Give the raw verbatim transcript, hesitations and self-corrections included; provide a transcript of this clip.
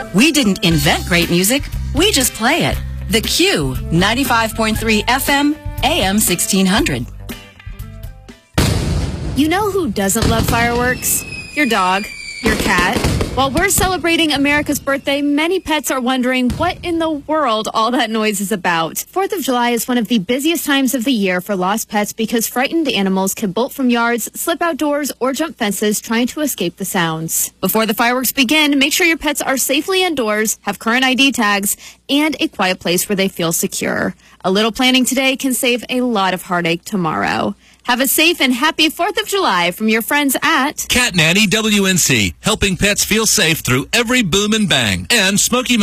We didn't invent great music, we just play it. The Q, ninety-five point three F M, A M sixteen hundred. You know who doesn't love fireworks? Your dog, your cat. While we're celebrating America's birthday, many pets are wondering what in the world all that noise is about. fourth of July is one of the busiest times of the year for lost pets because frightened animals can bolt from yards, slip outdoors, or jump fences trying to escape the sounds. Before the fireworks begin, make sure your pets are safely indoors, have current I D tags, and a quiet place where they feel secure. A little planning today can save a lot of heartache tomorrow. Have a safe and happy fourth of July from your friends at Cat Nanny W N C, helping pets feel safe through every boom and bang. And Smoky